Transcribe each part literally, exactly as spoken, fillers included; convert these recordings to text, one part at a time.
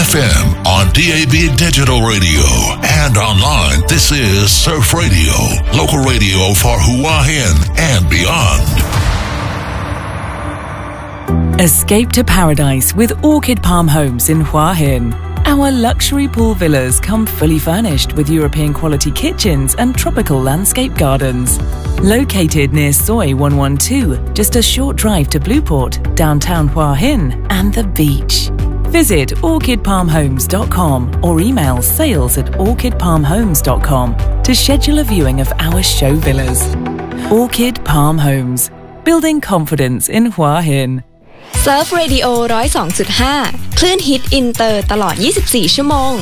F M, on D A B digital radio, and online. This is Surf Radio, local radio for Hua Hin and beyond. Escape to paradise with Orchid Palm Homes in Hua Hin. Our luxury pool villas come fully furnished with European quality kitchens and tropical landscape gardens. Located near Soi one one two, just a short drive to Blueport, downtown Hua Hin, and the beach. Visit orchid palm homes dot com or email sales at orchid palm homes dot com to schedule a viewing of our show villas. Orchid Palm Homes, building confidence in Hua Hin. Surf Radio หนึ่งศูนย์สองจุดห้า คลื่นฮิตอินเตอร์ตลอดยี่สิบสี่ชั่วโมง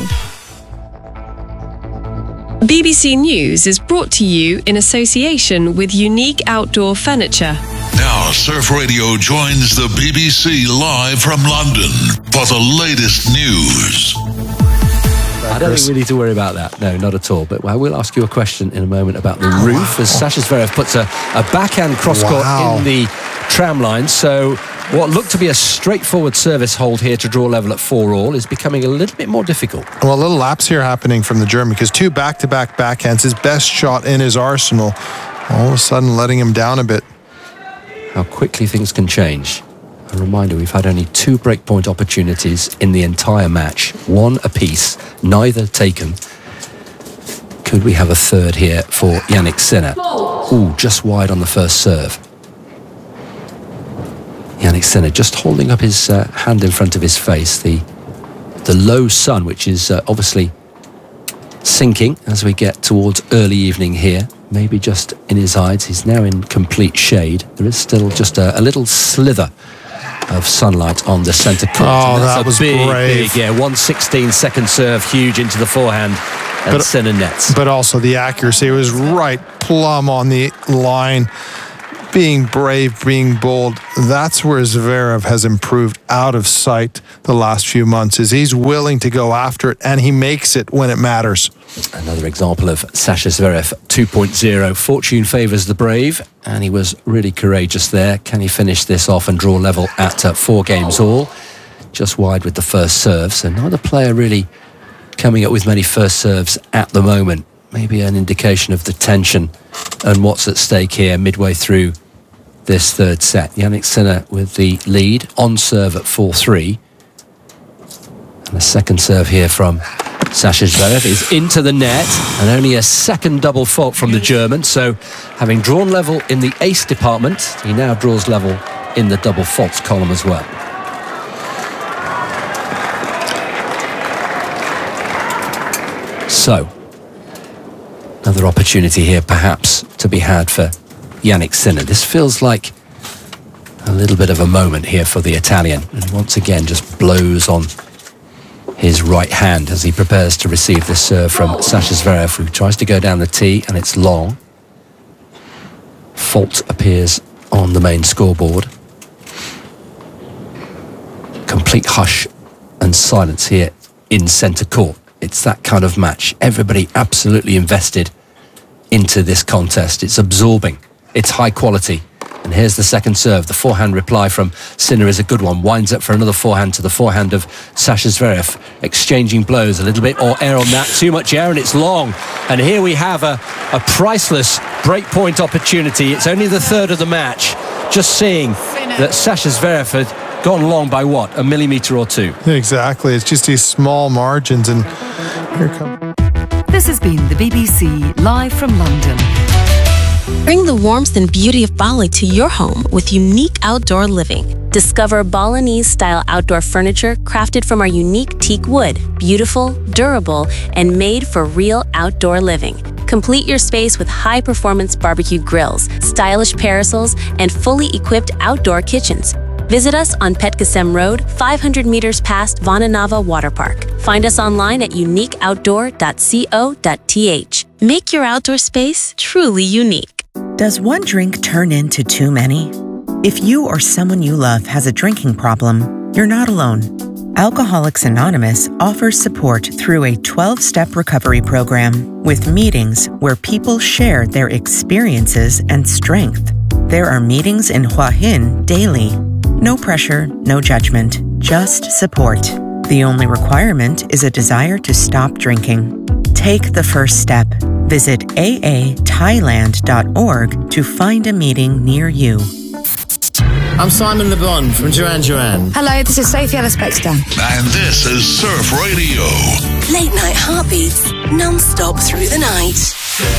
B B C News is brought to you in association with Unique Outdoor Furniture. Now, Surf Radio joins the B B C live from London for the latest news. I don't think we need to worry about that. No, not at all. But I will ask you a question in a moment about the roof as Sasha Zverev puts a, a backhand cross-court wow. in the tram line. So what looked to be a straightforward service hold here to draw level at four all is becoming a little bit more difficult. Well, a little lapse here happening from the German because two back-to-back backhands, his best shot in his arsenal, all of a sudden letting him down a bit. How quickly things can change. A reminder, we've had only two breakpoint opportunities in the entire match. One apiece, neither taken. Could we have a third here for Jannik Sinner? Ooh, just wide on the first serve. Jannik Sinner just holding up his uh, hand in front of his face. The, the low sun, which is uh, obviously sinking as we get towards early evening here. Maybe just in his eyes. He's now in complete shade. There is still just a, a little slither of sunlight on the centre court. Oh, that was big, brave. big, yeah, one sixteen second serve, huge into the forehand, and but, Sinner nets. But also the accuracy was right plumb on the line. Being brave, being bold, that's where Zverev has improved out of sight the last few months, is he's willing to go after it, and he makes it when it matters. Another example of Sasha Zverev two point oh. Fortune favours the brave, and he was really courageous there. Can he finish this off and draw level at uh, four games all? Just wide with the first serve, so neither player really coming up with many first serves at the moment. Maybe an indication of the tension and what's at stake here midway through this third set. Jannik Sinner with the lead on serve at four three. And the second serve here from Sasha Zverev is into the net, and only a second double fault from the German. So having drawn level in the ace department, he now draws level in the double faults column as well. So another opportunity here perhaps to be had for Jannik Sinner. This feels like a little bit of a moment here for the Italian, and once again just blows on his right hand as he prepares to receive this serve from Sasha Zverev, who tries to go down the tee, and it's long. Fault appears on the main scoreboard. Complete hush and silence here in centre court. It's that kind of match. Everybody absolutely invested into this contest. It's absorbing. It's high quality. And here's the second serve. The forehand reply from Sinner is a good one. Winds up for another forehand to the forehand of Sasha Zverev. Exchanging blows. A little bit more air on that. Too much air, and it's long. And here we have a, a priceless breakpoint opportunity. It's only the third of the match. Just seeing that Sasha Zverev had gone long by what? A millimetre or two. Exactly. It's just these small margins. And here comes. This has been the B B C live from London. Bring the warmth and beauty of Bali to your home with Unique Outdoor Living. Discover Balinese-style outdoor furniture crafted from our unique teak wood, beautiful, durable, and made for real outdoor living. Complete your space with high-performance barbecue grills, stylish parasols, and fully equipped outdoor kitchens. Visit us on Petkasem Road, five hundred meters past Vananava Water Park. Find us online at unique outdoor dot co dot t h. Make your outdoor space truly unique. Does one drink turn into too many? If you or someone you love has a drinking problem, you're not alone. Alcoholics Anonymous offers support through a twelve-step recovery program with meetings where people share their experiences and strength. There are meetings in Hua Hin daily. No pressure, no judgment, just support. The only requirement is a desire to stop drinking. Take the first step. Visit a a thailand dot org to find a meeting near you. I'm Simon Le Bon from Duran Duran. Hello, this is Sophie Ellis-Bextor. And this is Surf Radio. Late night heartbeats, non-stop through the night.